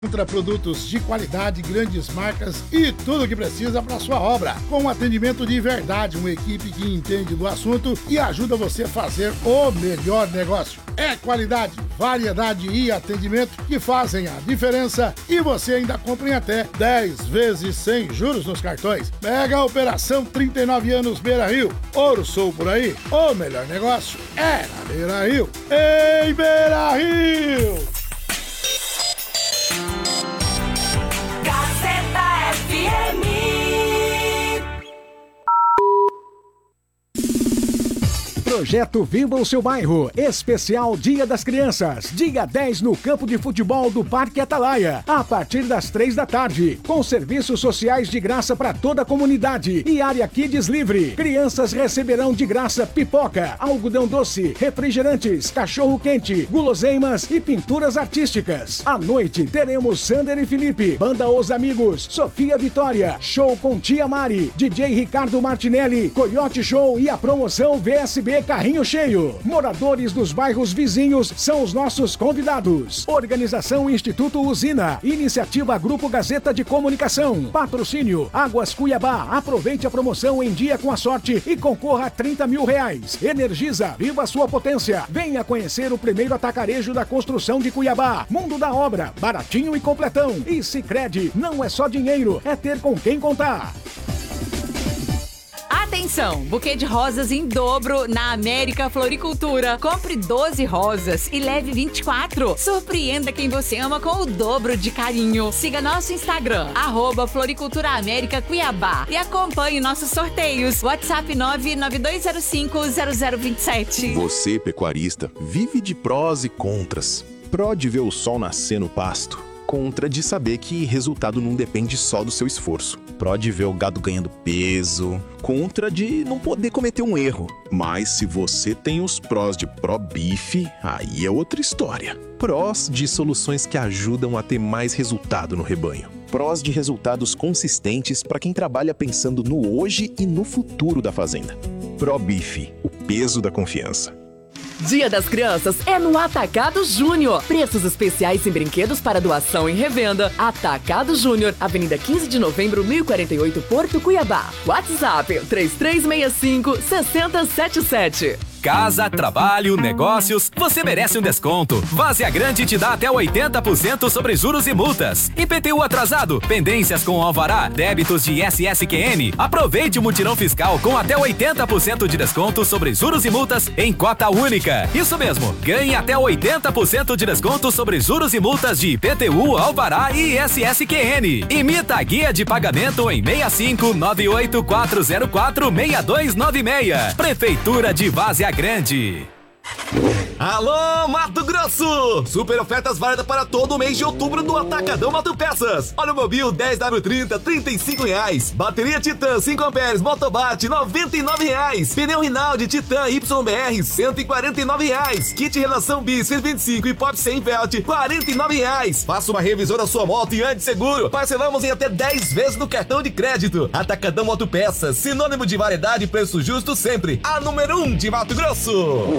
Encontra produtos de qualidade, grandes marcas e tudo o que precisa para sua obra. Com um atendimento de verdade, uma equipe que entende do assunto e ajuda você a fazer o melhor negócio. É qualidade, variedade e atendimento que fazem a diferença e você ainda compra em até 10 vezes sem juros nos cartões. Mega Operação 39 anos Beira Rio. Ouro Sul por aí. O melhor negócio é na Beira Rio. Em Beira Rio! Gazeta FM. Projeto Viva o Seu Bairro, especial Dia das Crianças, dia 10 no campo de futebol do Parque Atalaia, a partir das 3 da tarde, com serviços sociais de graça para toda a comunidade e área Kids livre. Crianças receberão de graça pipoca, algodão doce, refrigerantes, cachorro quente, guloseimas e pinturas artísticas. À noite teremos Sander e Felipe, Banda Os Amigos, Sofia Vitória, show com Tia Mari, DJ Ricardo Martinelli, Coyote Show e a promoção VSB Carrinho Cheio. Moradores dos bairros vizinhos são os nossos convidados. Organização Instituto Usina. Iniciativa Grupo Gazeta de Comunicação. Patrocínio Águas Cuiabá. Aproveite a promoção em dia com a sorte e concorra a R$30 mil. Energisa. Viva a sua potência. Venha conhecer o primeiro atacarejo da construção de Cuiabá. Mundo da Obra. Baratinho e completão. E Sicredi. Não é só dinheiro, é ter com quem contar. Atenção, buquê de rosas em dobro na América Floricultura. Compre 12 rosas e leve 24. Surpreenda quem você ama com o dobro de carinho. Siga nosso Instagram, @Floricultura América Cuiabá e acompanhe nossos sorteios. WhatsApp 992050027. Você, pecuarista, vive de prós e contras. Pró de ver o sol nascer no pasto. Contra de saber que resultado não depende só do seu esforço. Pró de ver o gado ganhando peso. Contra de não poder cometer um erro. Mas se você tem os prós de ProBif, aí é outra história. Prós de soluções que ajudam a ter mais resultado no rebanho. Prós de resultados consistentes para quem trabalha pensando no hoje e no futuro da fazenda. ProBif, o peso da confiança. Dia das Crianças é no Atacado Júnior. Preços especiais em brinquedos para doação e revenda. Atacado Júnior, Avenida 15 de Novembro, 1048, Porto Cuiabá. WhatsApp 3365-6077. Casa, trabalho, negócios, você merece um desconto. Várzea Grande te dá até 80% sobre juros e multas. IPTU atrasado, pendências com alvará, débitos de SSQN. Aproveite o mutirão fiscal com até 80% de desconto sobre juros e multas em cota única. Isso mesmo, ganhe até 80% de desconto sobre juros e multas de IPTU, alvará e SSQN. Imita a guia de pagamento em 65-98404-6296. Prefeitura de Várzea Grande. Alô, Mato Grosso! Super ofertas válidas para todo o mês de outubro do Atacadão Mato Peças. Olha o Mobil 10W30, R$35. Bateria Titan 5 amperes, Motobate, R$99. Pneu Rinaldi Titan YBR, R$149. Kit Relação Bis 125 e Pop 100 Velt, R$49. Faça uma revisão da sua moto e ande seguro. Parcelamos em até 10 vezes no cartão de crédito. Atacadão Mato Peças, sinônimo de variedade e preço justo sempre. A número 1 de Mato Grosso.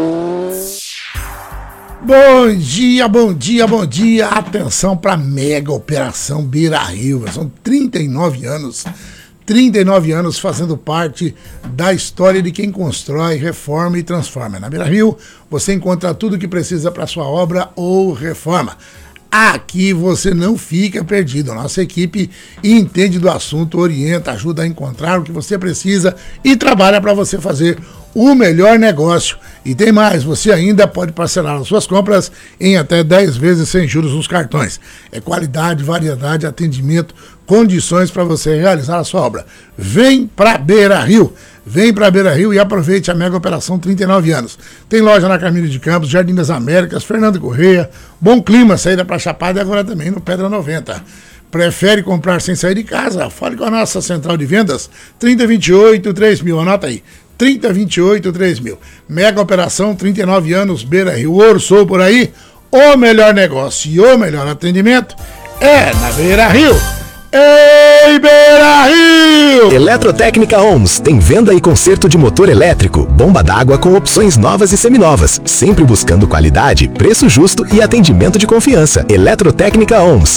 Bom dia, bom dia, bom dia. Atenção para a mega operação Beira Rio. São 39 anos fazendo parte da história de quem constrói, reforma e transforma. Na Beira Rio você encontra tudo o que precisa para sua obra ou reforma. Aqui você não fica perdido. Nossa equipe entende do assunto, orienta, ajuda a encontrar o que você precisa e trabalha para você fazer o melhor negócio. E tem mais, você ainda pode parcelar as suas compras em até 10 vezes sem juros nos cartões. É qualidade, variedade, atendimento, condições para você realizar a sua obra. Vem para Beira Rio. Vem para Beira Rio e aproveite a mega operação 39 anos. Tem loja na Carmine de Campos, Jardim das Américas, Fernando Correia, Bom Clima, saída para Chapada e agora também no Pedra 90. Prefere comprar sem sair de casa? Fale com a nossa central de vendas, 3028-3000, anota aí, 3028-3000. Mega operação 39 anos, Beira Rio, Ouro Sul por aí, o melhor negócio e o melhor atendimento é na Beira Rio. Ei, Beira-Rio! Eletrotécnica Ohms tem venda e conserto de motor elétrico, bomba d'água com opções novas e seminovas, sempre buscando qualidade, preço justo e atendimento de confiança. Eletrotécnica Ohms,